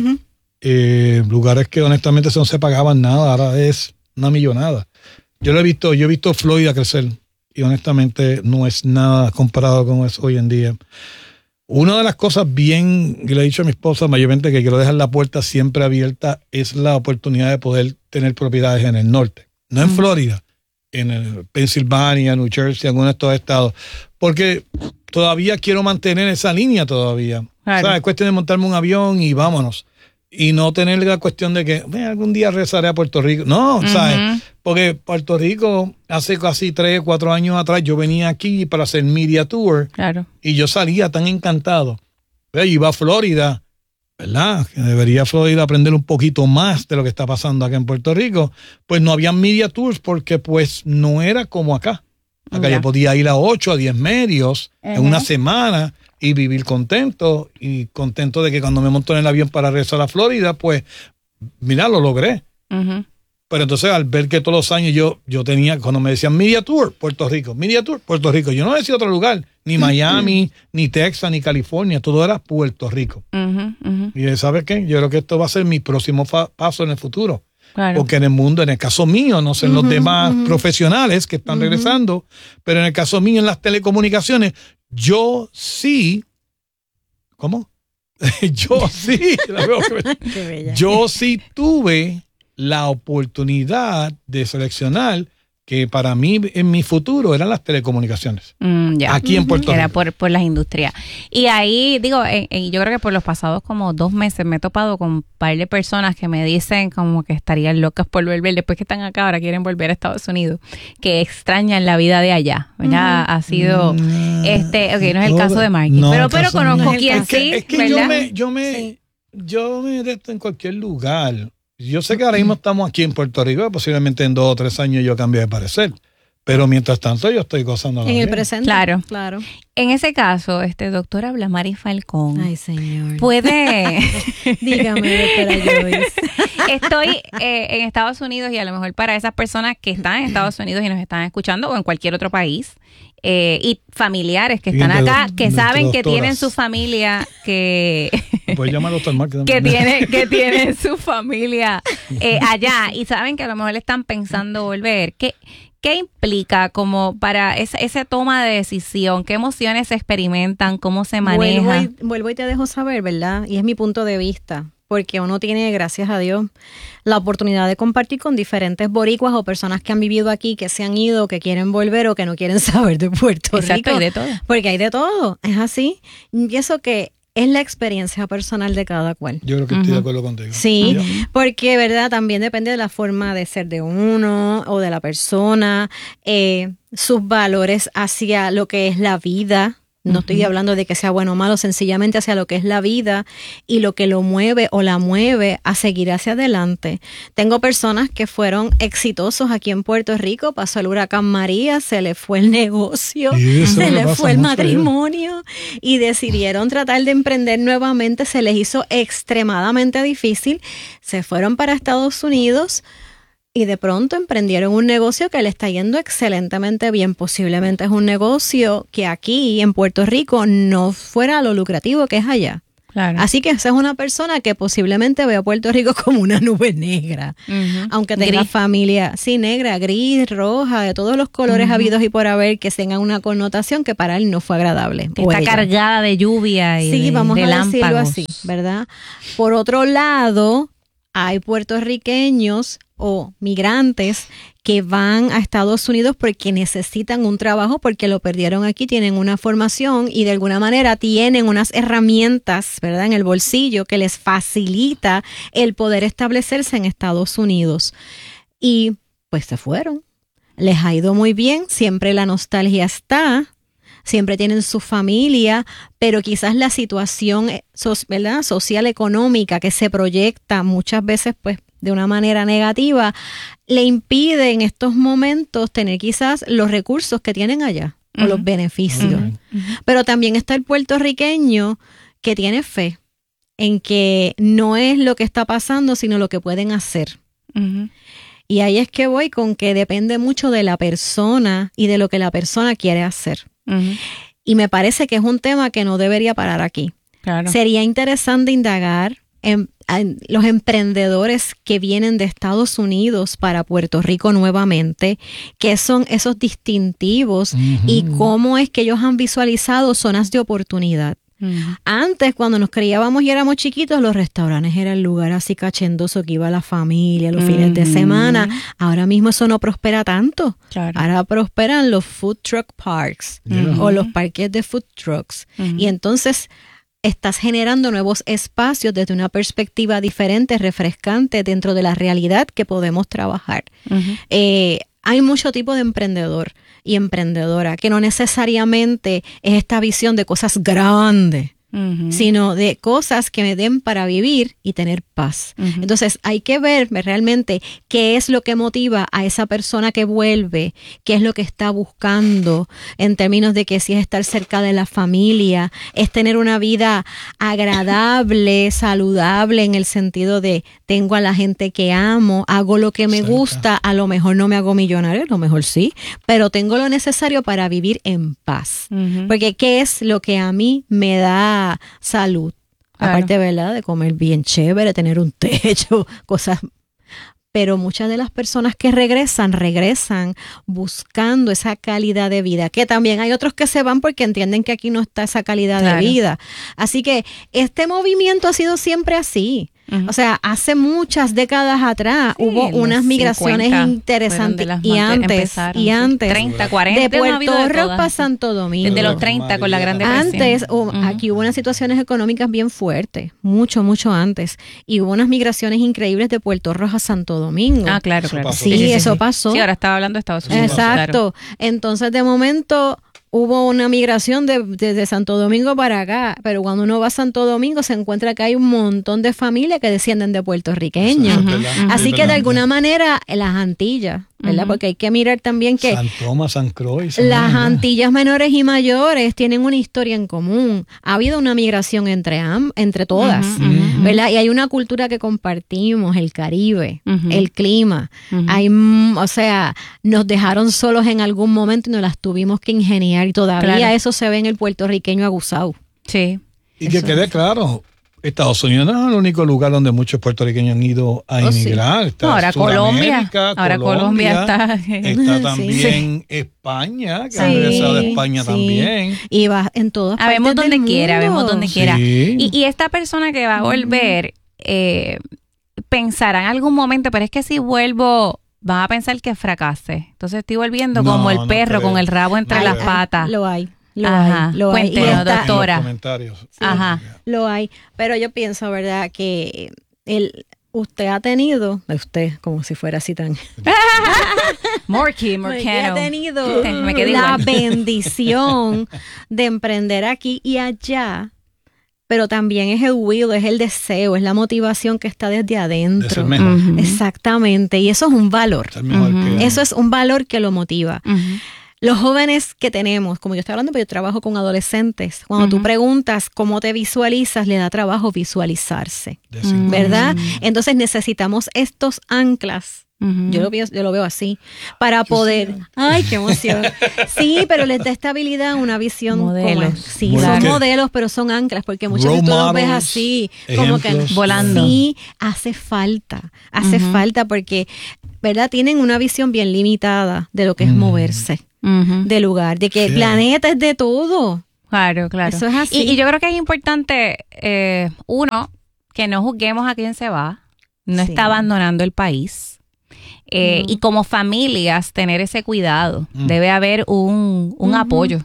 Lugares que honestamente no se pagaban nada, ahora es una millonada. Yo he visto Florida crecer, y honestamente no es nada comparado con eso hoy en día. Una de las cosas bien que le he dicho a mi esposa, mayormente que quiero dejar la puerta siempre abierta, es la oportunidad de poder tener propiedades en el norte. No en Florida, en el Pensilvania, New Jersey, algunos de estos estados. Porque todavía quiero mantener esa línea todavía. Claro. O sea, es cuestión de montarme un avión y vámonos. Y no tener la cuestión de que algún día regresaré a Puerto Rico. No, ¿sabes? Porque Puerto Rico, hace casi 3 o 4 años atrás, yo venía aquí para hacer media tour. Claro. Y yo salía tan encantado. Yo iba a Florida, ¿verdad? Que debería Florida aprender un poquito más de lo que está pasando acá en Puerto Rico. Pues no había media tours porque pues no era como acá. Acá yo podía ir a 8 a 10 medios en una semana y vivir contento, y contento de que cuando me monto en el avión para regresar a Florida, pues, mira, lo logré. Pero entonces al ver que todos los años yo tenía, cuando me decían Media Tour, Puerto Rico, yo no decía otro lugar, ni Miami, ni Texas, ni California, todo era Puerto Rico. Y ¿sabes qué? Yo creo que esto va a ser mi próximo paso en el futuro. Claro. Porque en el mundo, en el caso mío, no sé en los demás profesionales que están regresando, pero en el caso mío en las telecomunicaciones, yo sí, ¿cómo? Yo sí tuve la oportunidad de seleccionar que para mí en mi futuro eran las telecomunicaciones. Aquí en Puerto Rico. Era por las industrias. Y ahí, digo, yo creo que por los pasados como 2 meses me he topado con un par de personas que me dicen como que estarían locas por volver, después que están acá, ahora quieren volver a Estados Unidos, que extrañan la vida de allá, ¿verdad? Ha sido, no es el caso de Marky, pero conozco quien sí, es que ¿verdad? Yo me detesto en cualquier lugar. Yo sé que ahora mismo estamos aquí en Puerto Rico, posiblemente en 2 o 3 años yo cambie de parecer, pero mientras tanto yo estoy gozando en el presente. Claro. En ese caso, doctora Blamari Falcón. Ay, señor. Puede. Dígame, doctora Joyce. Estoy en Estados Unidos, y a lo mejor para esas personas que están en Estados Unidos y nos están escuchando, o en cualquier otro país, y familiares que están acá, que saben que tienen su familia, que tienen su familia allá, y saben que a lo mejor están pensando volver. ¿Qué implica como para esa toma de decisión? ¿Qué emociones se experimentan? ¿Cómo se maneja? Vuelvo y te dejo saber, ¿verdad? Y es mi punto de vista, porque uno tiene, gracias a Dios, la oportunidad de compartir con diferentes boricuas o personas que han vivido aquí, que se han ido, que quieren volver o que no quieren saber de Puerto Rico. Exacto, hay de todo. Porque hay de todo, es así. Pienso que es la experiencia personal de cada cual. Yo creo que estoy de acuerdo contigo. Sí, porque, ¿verdad? También depende de la forma de ser de uno o de la persona, sus valores hacia lo que es la vida. No estoy hablando de que sea bueno o malo, sencillamente hacia lo que es la vida y lo que lo mueve o la mueve a seguir hacia adelante. Tengo personas que fueron exitosos aquí en Puerto Rico, pasó el huracán María, se le fue el negocio, se le fue el matrimonio y decidieron tratar de emprender nuevamente. Se les hizo extremadamente difícil, se fueron para Estados Unidos y de pronto emprendieron un negocio que le está yendo excelentemente bien. Posiblemente es un negocio que aquí en Puerto Rico no fuera lo lucrativo que es allá. Claro. Así que esa es una persona que posiblemente ve a Puerto Rico como una nube negra. Aunque tenga familia, sí, negra, gris, roja, de todos los colores habidos y por haber, que tengan una connotación que para él no fue agradable. Está cargada de lluvia y sí, vamos de a lámpagos. decirlo así, ¿verdad? Por otro lado, hay puertorriqueños o migrantes que van a Estados Unidos porque necesitan un trabajo, porque lo perdieron aquí, tienen una formación y de alguna manera tienen unas herramientas, ¿verdad?, en el bolsillo que les facilita el poder establecerse en Estados Unidos. Y pues se fueron. Les ha ido muy bien, siempre la nostalgia está, siempre tienen su familia, pero quizás la situación, ¿verdad?, social, económica que se proyecta muchas veces pues de una manera negativa, le impide en estos momentos tener quizás los recursos que tienen allá o los beneficios. Pero también está el puertorriqueño que tiene fe en que no es lo que está pasando, sino lo que pueden hacer. Y ahí es que voy con que depende mucho de la persona y de lo que la persona quiere hacer. Y me parece que es un tema que no debería parar aquí. Claro. Sería interesante indagar en los emprendedores que vienen de Estados Unidos para Puerto Rico nuevamente, qué son esos distintivos y cómo es que ellos han visualizado zonas de oportunidad. Antes, cuando nos criábamos y éramos chiquitos, los restaurantes eran el lugar así cachendoso que iba la familia los fines de semana. Ahora mismo eso no prospera tanto. Claro. Ahora prosperan los food truck parks o los parques de food trucks. Y entonces estás generando nuevos espacios desde una perspectiva diferente, refrescante, dentro de la realidad que podemos trabajar. Hay mucho tipo de emprendedor y emprendedora que no necesariamente es esta visión de cosas grandes, sino de cosas que me den para vivir y tener paz. Entonces hay que ver realmente qué es lo que motiva a esa persona que vuelve, qué es lo que está buscando en términos de que si es estar cerca de la familia, es tener una vida agradable, saludable, en el sentido de tengo a la gente que amo, hago lo que me gusta, a lo mejor no me hago millonario, a lo mejor sí, pero tengo lo necesario para vivir en paz. Porque ¿qué es lo que a mí me da salud? Claro. Aparte, ¿verdad?, de comer bien chévere, tener un techo, cosas. Pero muchas de las personas que regresan buscando esa calidad de vida, que también hay otros que se van porque entienden que aquí no está esa calidad de vida. Así que este movimiento ha sido siempre así. O sea, hace muchas décadas atrás hubo unas migraciones interesantes y antes 30, 40 de Puerto Rico para Santo Domingo. Desde los 30 con la Gran Depresión. Antes, aquí hubo unas situaciones económicas bien fuertes, mucho antes. Y hubo unas migraciones increíbles de Puerto Rico a Santo Domingo. Ah, claro. Sí, eso pasó. Sí, ahora estaba hablando de Estados Unidos. Exacto. Claro. Entonces, de momento hubo una migración desde Santo Domingo para acá, pero cuando uno va a Santo Domingo se encuentra que hay un montón de familias que descienden de puertorriqueños. Así que de alguna manera las Antillas, ¿verdad? Porque hay que mirar también que San Tomás, San Croix, las Antillas menores y mayores tienen una historia en común. Ha habido una migración entre todas, ¿verdad? Y hay una cultura que compartimos, el Caribe, el clima. O sea, nos dejaron solos en algún momento y nos las tuvimos que ingeniar. Y todavía eso se ve en el puertorriqueño aguzado. Sí. Y que quede claro, Estados Unidos no es el único lugar donde muchos puertorriqueños han ido a inmigrar. Está ahora Colombia está también España, que ha regresado de España también. Y va en todas partes vemos donde del quiera, mundo. vemos donde quiera. Y esta persona que va a volver pensará en algún momento, pero es que si vuelvo, van a pensar que fracase. Entonces estoy volviendo como el perro con el rabo entre las patas. Lo hay. Lo hay. Cuéntenos, doctora. Comentarios. Sí, ajá. Lo hay. Pero yo pienso, ¿verdad?, que usted ha tenido, usted como si fuera así tan... Morcano. Ha tenido la bendición de emprender aquí y allá, pero también es el will, es el deseo, es la motivación que está desde adentro. De ser mejor. Exactamente, y eso es un valor. Eso es un valor que lo motiva. Los jóvenes que tenemos, como yo estoy hablando, pero yo trabajo con adolescentes, cuando tú preguntas cómo te visualizas, le da trabajo visualizarse, ¿verdad? Entonces necesitamos estos anclas. Yo lo veo así, para poder... ¡Ay, qué emoción! Sí, pero les da estabilidad, una visión. Modelos. Sí, son modelos, pero son anclas, porque muchas veces tú los ves así, como que volando. Sí, hace falta porque, ¿verdad? Tienen una visión bien limitada de lo que es moverse de lugar, de que el planeta es de todo. Claro. Eso es así. Y yo creo que es importante, uno, que no juzguemos a quien se va, no está abandonando el país. Y como familias tener ese cuidado. Debe haber un apoyo,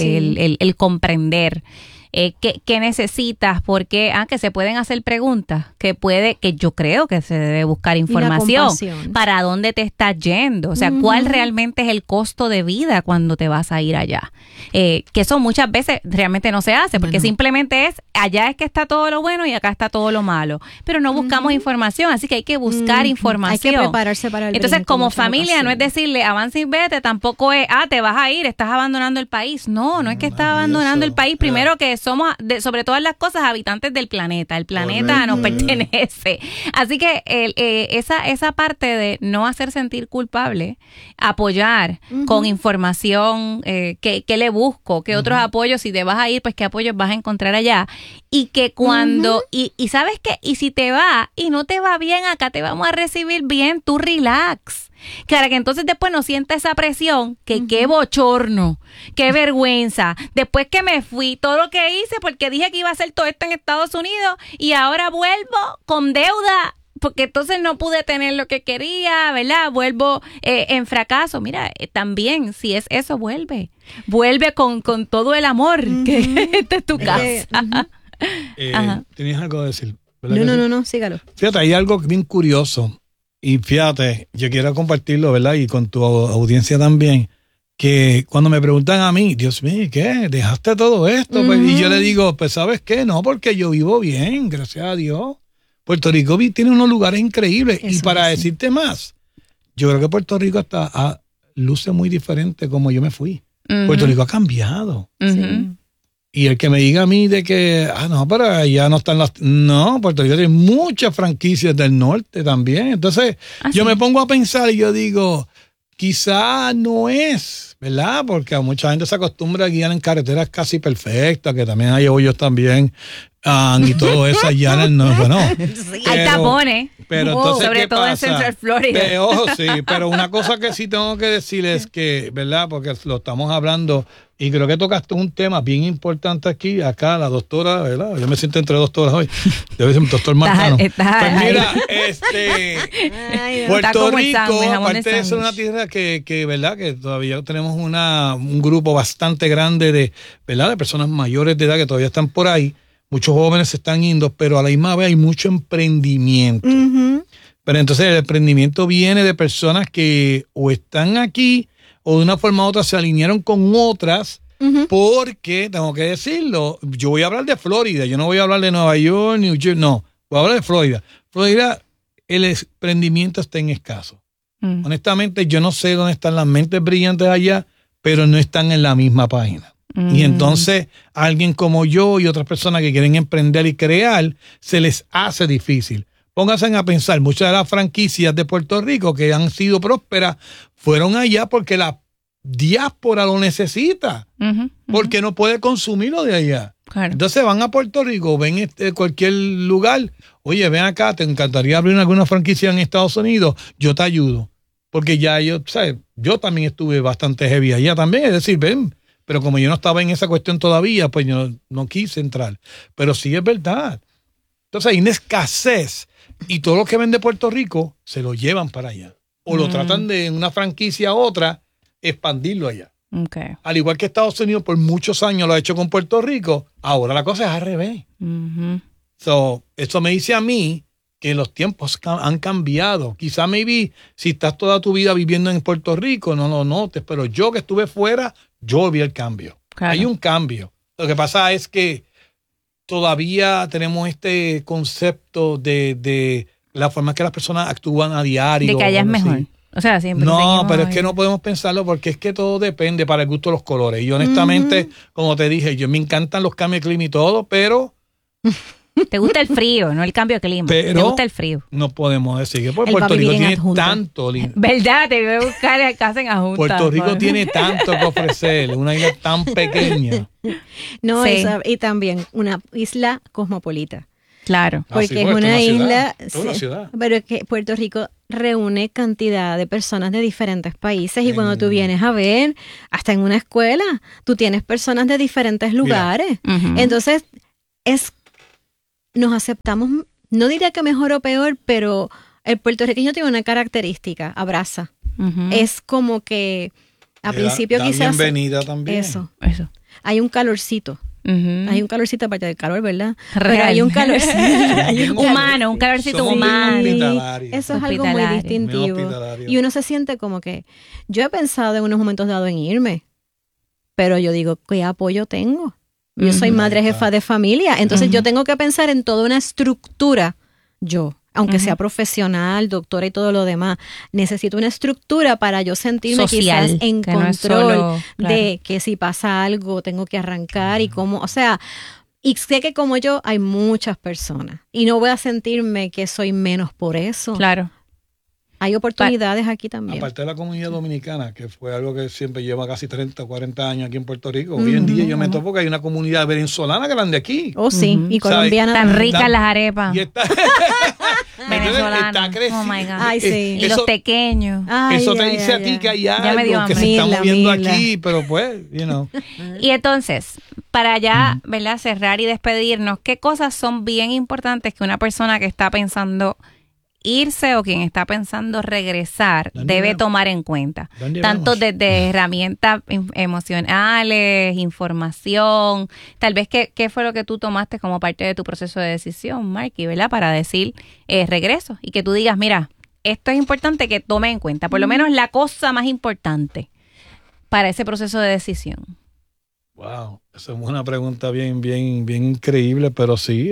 el comprender qué necesitas, porque que se pueden hacer preguntas, que yo creo que se debe buscar información para dónde te estás yendo, o sea, cuál realmente es el costo de vida cuando te vas a ir allá, que eso muchas veces realmente no se hace, porque simplemente allá es que está todo lo bueno y acá está todo lo malo, pero no buscamos información, así que hay que buscar información. Hay que prepararse para el Entonces, como familia, no es decirle avanza y vete, tampoco es te vas a ir, estás abandonando el país. No es que estás abandonando el país. Primero que somos, sobre todas las cosas, habitantes del planeta. El planeta nos pertenece. Así que esa parte de no hacer sentir culpable, apoyar con información, qué le busco, qué otros apoyos, si te vas a ir, pues qué apoyos vas a encontrar allá. Y que cuando, y ¿sabes qué? Y si te va y no te va bien, acá te vamos a recibir bien, tú relax. Para que entonces después no sienta esa presión, que qué bochorno, qué vergüenza. Después que me fui, todo lo que hice, porque dije que iba a hacer todo esto en Estados Unidos y ahora vuelvo con deuda, porque entonces no pude tener lo que quería, ¿verdad? Vuelvo en fracaso. Mira, también, si es eso, vuelve con todo el amor, que esta es tu casa. ¿Tenías algo que decir? No, sígalo. Fíjate, hay algo bien curioso. Y fíjate, yo quiero compartirlo, ¿verdad? Y con tu audiencia también, que cuando me preguntan a mí, Dios mío, ¿qué? ¿Dejaste todo esto? Pues, y yo le digo, pues, ¿sabes qué? No, porque yo vivo bien, gracias a Dios. Puerto Rico tiene unos lugares increíbles. Eso, y para decirte más, yo creo que Puerto Rico hasta luce muy diferente como yo me fui. Puerto Rico ha cambiado. Sí. Y el que me diga a mí de que, no, pero allá no están las... No, Puerto Rico tiene muchas franquicias del norte también. Entonces, yo me pongo a pensar y yo digo, quizá no es, ¿verdad? Porque a mucha gente se acostumbra a guiar en carreteras casi perfectas, que también hay hoyos también, y todo eso allá en el norte. Bueno, hay tapones. Pero entonces, sobre todo en Central Florida. Pero una cosa que sí tengo que decir es que, ¿verdad? Porque lo estamos hablando, y creo que tocaste un tema bien importante aquí, acá la doctora, ¿verdad? Yo me siento entre doctoras hoy. Debe ser un doctor Marcano. Pues mira, Puerto Rico, aparte de ser una tierra que, ¿verdad? Que todavía tenemos un grupo bastante grande de, ¿verdad? De personas mayores de edad que todavía están por ahí. Muchos jóvenes se están yendo, pero a la misma vez hay mucho emprendimiento. Pero entonces el emprendimiento viene de personas que o están aquí o de una forma u otra se alinearon con otras, porque, tengo que decirlo, yo voy a hablar de Florida, yo no voy a hablar de Nueva York, New Jersey, no, voy a hablar de Florida. Florida, el emprendimiento está en escaso. Honestamente, yo no sé dónde están las mentes brillantes allá, pero no están en la misma página. Y entonces alguien como yo y otras personas que quieren emprender y crear, se les hace difícil. Pónganse a pensar, muchas de las franquicias de Puerto Rico que han sido prósperas fueron allá porque la diáspora lo necesita, porque no puede consumirlo de allá. Claro. Entonces van a Puerto Rico, ven cualquier lugar, oye, ven acá, te encantaría abrir alguna franquicia en Estados Unidos, yo te ayudo. Porque ya yo también estuve bastante heavy allá también, es decir, ven. Pero como yo no estaba en esa cuestión todavía, pues yo no quise entrar. Pero sí es verdad. Entonces hay una escasez y todo lo que ven de Puerto Rico se lo llevan para allá. O lo tratan de una franquicia a otra, expandirlo allá. Okay. Al igual que Estados Unidos por muchos años lo ha hecho con Puerto Rico, ahora la cosa es al revés. Eso me dice a mí que los tiempos han cambiado. Quizá si estás toda tu vida viviendo en Puerto Rico, no lo notes, pero yo que estuve fuera, yo vi el cambio. Claro. Hay un cambio. Lo que pasa es que todavía tenemos este concepto de la forma que las personas actúan a diario. De que allá es mejor. Así. O sea, siempre. No, pero es que no podemos pensarlo porque es que todo depende para el gusto de los colores. Y honestamente, como te dije, me encantan los cambios de clima y todo, pero... Te gusta el frío, no el cambio de clima. Pero te gusta el frío. No podemos decir que Puerto Rico tiene tanto. ¿Verdad? Te voy a buscar casa en adjunta. Puerto Rico tiene tanto que ofrecer, una isla tan pequeña. No, sí. Y también una isla cosmopolita. Claro. Porque es una isla. Es una ciudad. Pero es que Puerto Rico reúne cantidad de personas de diferentes países y cuando tú vienes a ver, hasta en una escuela, tú tienes personas de diferentes lugares. Entonces, nos aceptamos, no diría que mejor o peor, pero el puertorriqueño tiene una característica, abraza. Es como que al principio quizás... bienvenida también. Eso. Hay un calorcito. Hay un calorcito aparte del calor, ¿verdad? Pero hay un calorcito humano, un calorcito humano. Eso es algo muy distintivo. Y uno se siente como que, yo he pensado en unos momentos dados en irme, pero yo digo, ¿qué apoyo tengo? Yo soy madre jefa de familia, entonces yo tengo que pensar en toda una estructura, aunque sea profesional, doctora y todo lo demás, necesito una estructura para yo sentirme social, quizás en control no solo, de que si pasa algo tengo que arrancar y cómo, o sea, y sé que como yo hay muchas personas y no voy a sentirme que soy menos por eso. Claro. Hay oportunidades aquí también. Aparte de la comunidad dominicana, que fue algo que siempre lleva casi 30 o 40 años aquí en Puerto Rico, hoy en día yo me topo que hay una comunidad venezolana grande aquí. Oh, sí, y colombiana. Tan ricas las arepas. Y está creciendo. Oh my God. Ay, sí. Y los pequeños. Eso te dice a ti que hay algo que se está moviendo aquí, pero pues, Y entonces, para ya, ¿verdad? Cerrar y despedirnos, ¿qué cosas son bien importantes que una persona que está pensando irse o quien está pensando regresar debe tomar en cuenta? Tanto desde herramientas emocionales, información, tal vez qué fue lo que tú tomaste como parte de tu proceso de decisión, Marky, ¿verdad? Para decir regreso y que tú digas, mira, esto es importante que tome en cuenta, por lo menos la cosa más importante para ese proceso de decisión. Wow, esa es una pregunta bien increíble, pero sí,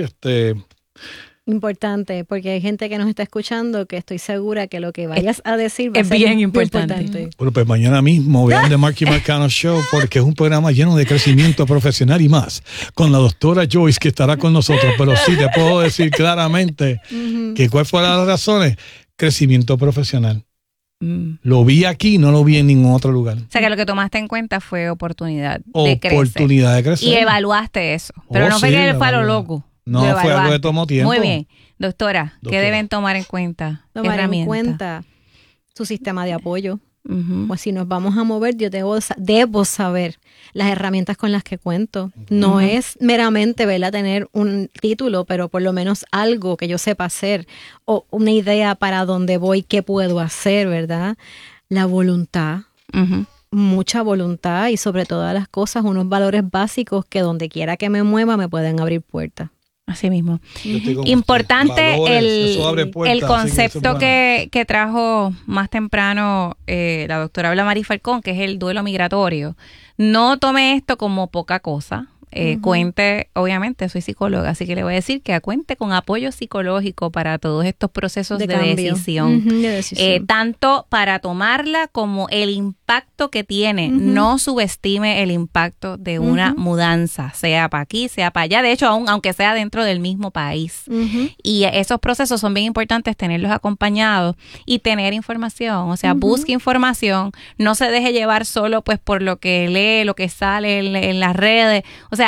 importante, porque hay gente que nos está escuchando que estoy segura que lo que vayas a decir va a ser bien importante. Bueno, pues mañana mismo vean The Marky Marcano Show, porque es un programa lleno de crecimiento profesional y más, con la doctora Joyce que estará con nosotros, pero sí te puedo decir claramente que cuál fueron las razones, crecimiento profesional. Lo vi aquí, no lo vi en ningún otro lugar. O sea que lo que tomaste en cuenta fue oportunidad de crecer. Y evaluaste eso. Pero no fue que fue a lo loco. No, fue algo que tomó tiempo. Muy bien. Doctora, ¿qué deben tomar en cuenta? Tomar en cuenta su sistema de apoyo. Pues si nos vamos a mover, yo debo saber las herramientas con las que cuento. No es meramente, ¿verdad?, tener un título, pero por lo menos algo que yo sepa hacer o una idea para dónde voy, qué puedo hacer, ¿verdad? La voluntad. Mucha voluntad y sobre todas las cosas unos valores básicos que donde quiera que me mueva me pueden abrir puertas. Así mismo. Importante el concepto que trajo más temprano la doctora Blamari Falcón, que es el duelo migratorio. No tome esto como poca cosa. Cuente, obviamente, soy psicóloga, así que le voy a decir que cuente con apoyo psicológico para todos estos procesos de decisión. Tanto para tomarla como el impacto que tiene. No subestime el impacto de una mudanza, sea para aquí, sea para allá. De hecho, aunque sea dentro del mismo país. Y esos procesos son bien importantes tenerlos acompañados y tener información. O sea, busque información. No se deje llevar solo pues por lo que lee, lo que sale en las redes. O sea,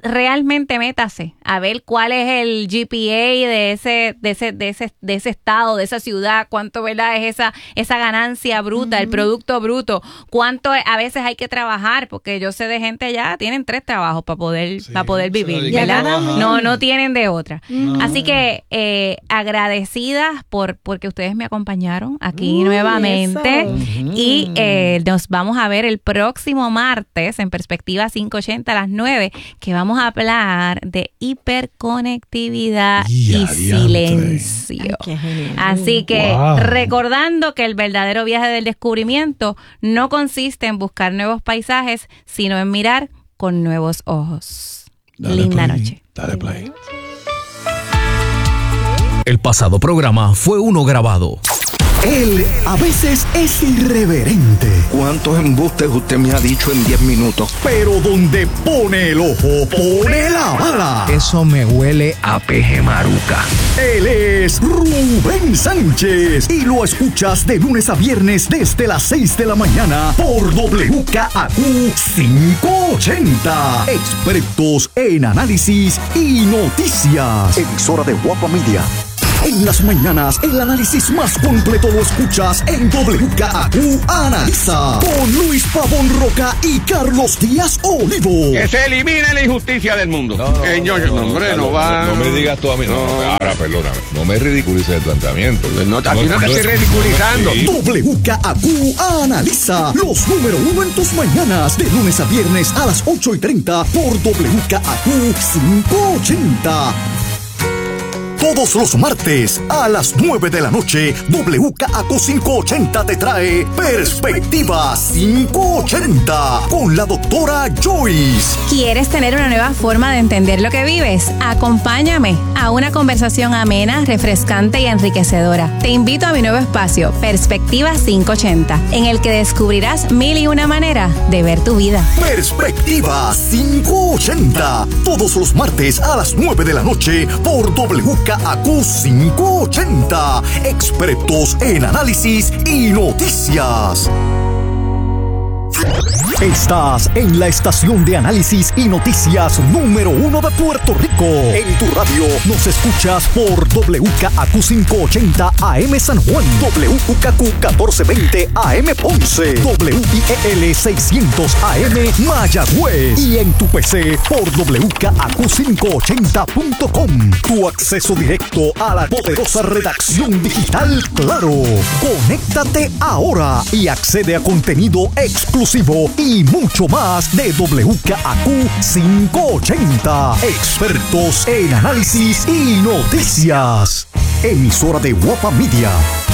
realmente métase a ver cuál es el GPA de ese estado, de esa ciudad, cuánto, ¿verdad?, es esa ganancia bruta, el producto bruto, cuánto a veces hay que trabajar, porque yo sé de gente allá, tienen 3 trabajos para poder vivir, ¿verdad? No tienen de otra. Así que agradecidas porque ustedes me acompañaron aquí nuevamente y nos vamos a ver el próximo martes en Perspectiva 580 a las 9, que vamos a hablar de hiperconectividad y silencio. Ay, así que recordando que el verdadero viaje del descubrimiento no consiste en buscar nuevos paisajes, sino en mirar con nuevos ojos. Linda noche. Dale play. El pasado programa fue uno grabado. Él a veces es irreverente. ¿Cuántos embustes usted me ha dicho en 10 minutos? Pero donde pone el ojo, pone la bala. Eso me huele a peje maruca. Él es Rubén Sánchez y lo escuchas de lunes a viernes desde las 6 de la mañana por WKAQ 580. Expertos en análisis y noticias. Emisora de Guapa Media. En las mañanas, el análisis más completo lo escuchas en WKAQ Analiza, con Luis Pavón Roca y Carlos Díaz Olivo. Que se elimine la injusticia del mundo. No me digas tú a mí. Ahora, perdóname. No me ridiculices el planteamiento. Aquí no te estoy ridiculizando. WKAQ Analiza, los número 1 en tus mañanas, de lunes a viernes a las 8:30 por WKAQ 580. Todos los martes a las 9 de la noche, WKAQ 580 te trae Perspectiva 580 con la doctora Joyce. ¿Quieres tener una nueva forma de entender lo que vives? Acompáñame a una conversación amena, refrescante y enriquecedora. Te invito a mi nuevo espacio, Perspectiva 580, en el que descubrirás 1001 maneras de ver tu vida. Perspectiva 580, todos los martes a las 9 de la noche por WKAQ 580, expertos en análisis y noticias. Estás en la estación de análisis y noticias número 1 de Puerto Rico. En tu radio nos escuchas por WKAQ 580 AM San Juan, WKAQ 1420 AM Ponce, WIEL 600 AM Mayagüez y en tu PC por WKAQ580.com. Tu acceso directo a la poderosa redacción digital Claro. Conéctate ahora y accede a contenido exclusivo y mucho más de WKAQ 580. Expertos en análisis y noticias. Emisora de Guapa Media.